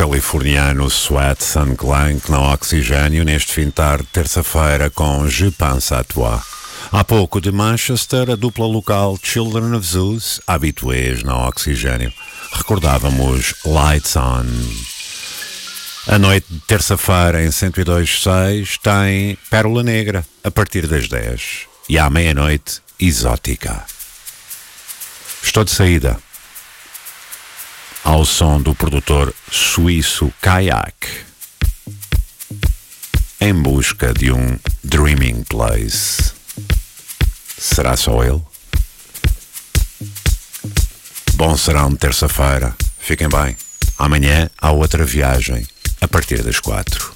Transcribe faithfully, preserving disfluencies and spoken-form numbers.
californiano Sweat Sun Clank no Oxigênio neste fim de tarde, terça-feira, com Je Pense à Toi. Há pouco de Manchester, a dupla local Children of Zeus, habituês no Oxigênio. Recordávamos Lights On. A noite de terça-feira em cento e dois ponto seis tem Pérola Negra a partir das dez e à meia-noite Exótica. Estou de saída ao som do produtor suíço Kayak, em busca de um Dreaming Place. Será só ele? Bom serão de terça-feira. Fiquem bem. Amanhã há outra viagem a partir das quatro.